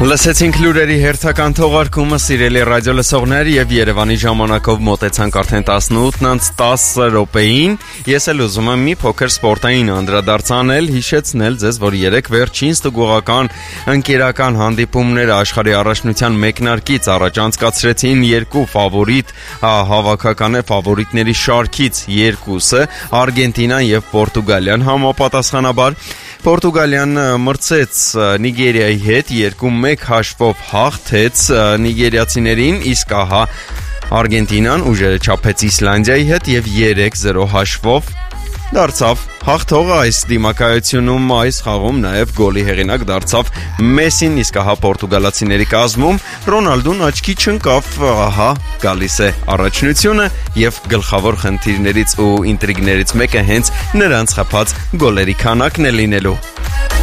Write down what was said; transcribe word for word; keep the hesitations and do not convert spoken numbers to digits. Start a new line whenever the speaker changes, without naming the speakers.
Լսեցինք լուրերի հերթական թողարկումը, սիրելի ռադիո լսողներ, եւ Երևանի ժամանակով մոտեցանք արդեն տասնութ տասը րոպեին։ Ես էլ ուզում եմ մի փոքր սպորտային անդրադարձանել, հիշեցնել ձեզ, որ երեք վերջին ստուգողական ընկերական հանդիպումները աշխարհի առաջնության մեկնարկից առաջ անցկացրեցին երկու ֆավորիտ հավաքական է ֆավորիտների շարքից երկուսը՝ Արգենտինան եւ Պորտուգալիան համապատասխանաբար։ Պորտուգալիան մրցեց Նիգերիայի հետ երկու մեկ հաշվով հաղթեց նիգերիացիներին, իսկ ահա Արգենտինան ուժերը չափեց Իսլանդիայի հետ եւ երեք զրո հաշվով դարձավ հաղթողը այս դիմակայությունում, այս խաղում նաև գոլի հեղինակ դարձավ Մեսին, իսկ ահա պորտուգալացիների կազմում Ռոնալդուն աչքի չընկավ, ահա գալիս է առաջնությունը եւ գլխավոր խնդիրներից ու ինտրիգներից մեկը հենց նրանց խփած գոլերի քանակն է լինելու։